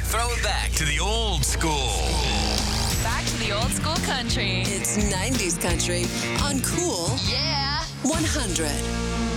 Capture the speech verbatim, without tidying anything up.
Throw it back to the old school. Back to the old school country. It's nineties country on Cool Yeah. one hundred.